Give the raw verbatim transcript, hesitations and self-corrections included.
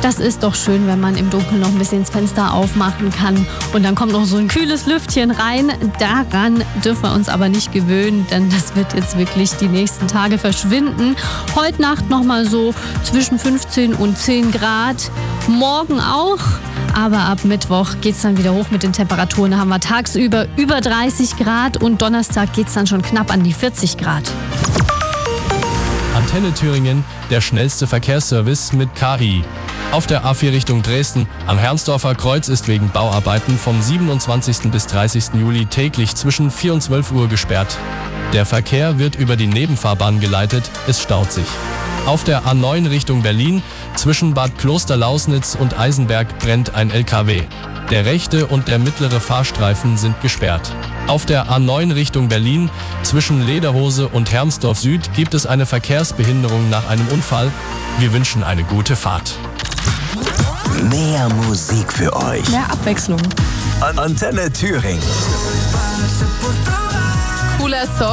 Das ist doch schön, wenn man im Dunkeln noch ein bisschen das Fenster aufmachen kann. Und dann kommt noch so ein kühles Lüftchen rein. Daran dürfen wir uns aber nicht gewöhnen, denn das wird jetzt wirklich die nächsten Tage verschwinden. Heute Nacht nochmal so zwischen fünfzehn und zehn Grad. Morgen auch. Aber ab Mittwoch geht es dann wieder hoch mit den Temperaturen. Da haben wir tagsüber über dreißig Grad und Donnerstag geht es dann schon knapp an die vierzig Grad. Antenne Thüringen, der schnellste Verkehrsservice mit K I. Auf der A vier Richtung Dresden am Herrnsdorfer Kreuz ist wegen Bauarbeiten vom siebenundzwanzigsten bis dreißigsten Juli täglich zwischen vier und zwölf Uhr gesperrt. Der Verkehr wird über die Nebenfahrbahn geleitet, es staut sich. Auf der A neun Richtung Berlin zwischen Bad Klosterlausnitz und Eisenberg brennt ein L K W. Der rechte und der mittlere Fahrstreifen sind gesperrt. Auf der A neun Richtung Berlin zwischen Lederhose und Hermsdorf Süd gibt es eine Verkehrsbehinderung nach einem Unfall. Wir wünschen eine gute Fahrt. Mehr Musik für euch. Mehr Abwechslung. Antenne Thüringen. Cooler Song.